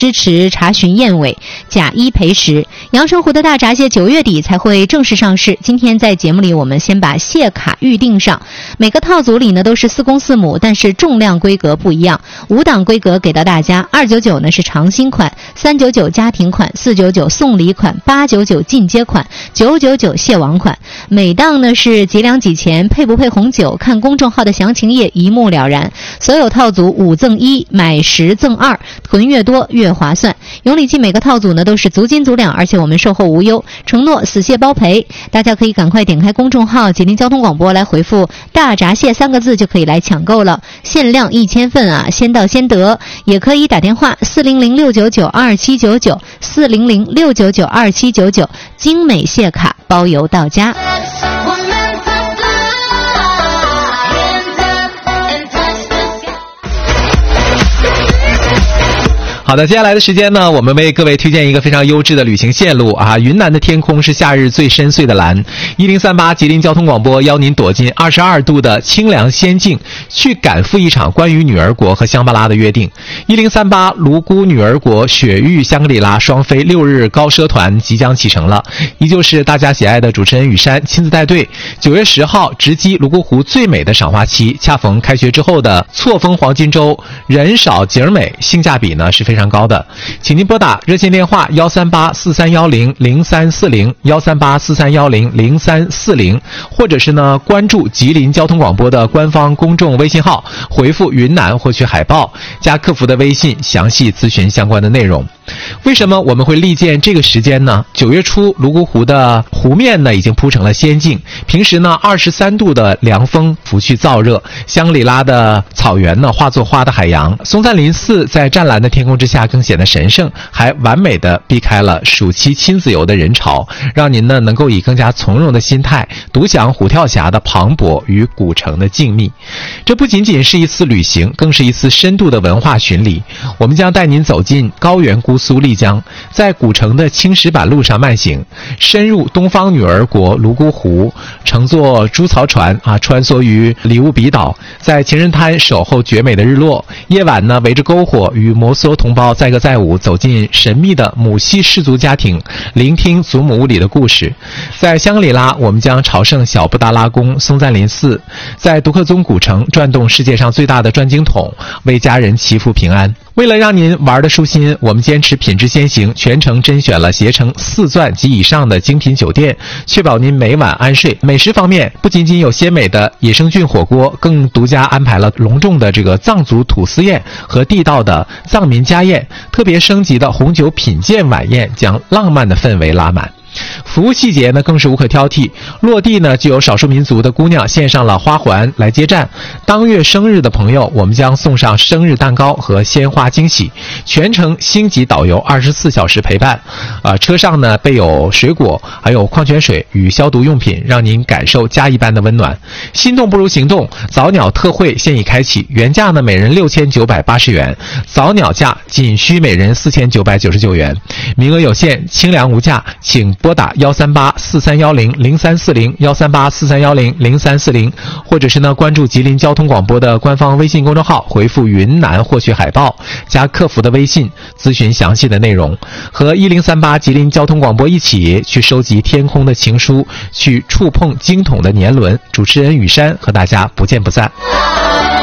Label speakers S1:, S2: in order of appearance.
S1: 支持查询验尾，假一赔十。阳澄湖的大闸蟹9月底才会正式上市。今天在节目里，我们先把蟹卡预定上。每个套组里呢都是4公4母，但是重量规格不一样。5档规格给到大家，299呢是长新款，399家庭款，499送礼款，899进阶款，999蟹王款。每档呢是几两几钱，配不配红酒，看公众号的详情页一目了然。所有套组5赠1，买10赠2，囤越多越划算。永利记每个套组呢都是足斤足两，而且我们售后无忧，承诺死蟹包赔。大家可以赶快点开公众号吉林交通广播来回复大闸蟹3个字就可以来抢购了，限量1000份啊，先到先得。也可以打电话400-699-2799，400-699-2799，精美蟹卡包邮到家。
S2: 好的，接下来的时间呢，我们为各位推荐一个非常优质的旅行线路啊！云南的天空是夏日最深邃的蓝。1038吉林交通广播邀您躲进22度的清凉仙境，去赶赴一场关于女儿国和香巴拉的约定。1038泸沽女儿国雪域香格里拉双飞6日高奢团即将启程了，依旧是大家喜爱的主持人雨山亲自带队。9月10号直击泸沽湖最美的赏花期，恰逢开学之后的错峰黄金周，人少景美，性价比呢是非常高的，请您拨打热线电话13843100340，13843100340，或者是呢关注吉林交通广播的官方公众微信号，回复云南获取海报，加客服的微信详细咨询相关的内容。为什么我们会力荐这个时间呢？9月初泸沽湖的湖面呢已经铺成了仙境，平时呢23度的凉风拂去燥热，香格里拉的草原呢化作花的海洋，松赞林寺在湛蓝的天空之下更显得神圣，还完美的避开了暑期亲子游的人潮，让您呢能够以更加从容的心态独享虎跳峡的磅礴与古城的静谧。这不仅仅是一次旅行，更是一次深度的文化巡礼。我们将带您走进高原姑苏丽江，在古城的青石板路上慢行，深入东方女儿国泸沽湖，乘坐猪槽船穿梭于里乌比岛，在情人滩守候绝美的日落。夜晚呢围着篝火与摩梭同胞载歌载舞，走进神秘的母系氏族家庭，聆听祖母屋里的故事。在香格里拉，我们将朝圣小布达拉宫、松赞林寺，在独克宗古城转动世界上最大的转经筒，为家人祈福平安。为了让您玩得舒心，我们坚持品质先行，全程甄选了携程4钻及以上的精品酒店，确保您每晚安睡。美食方面，不仅仅有鲜美的野生菌火锅，更独家安排了隆重的这个藏族土司宴和地道的藏民家宴，特别升级的红酒品鉴晚宴，将浪漫的氛围拉满。服务细节呢更是无可挑剔，落地呢就有少数民族的姑娘献上了花环来接站，当月生日的朋友我们将送上生日蛋糕和鲜花惊喜，全程星级导游24小时陪伴。车上呢备有水果，还有矿泉水与消毒用品，让您感受家一般的温暖。心动不如行动，早鸟特惠现已开启，原价呢每人6980元，早鸟价仅需每人4999元，名额有限，清凉无价，请拨打13843100340，13843100340，或者是呢关注吉林交通广播的官方微信公众号，回复云南获取海报，加客服的微信咨询详细的内容。和1038吉林交通广播一起去收集天空的情书，去触碰经筒的年轮。主持人雨山和大家不见不散。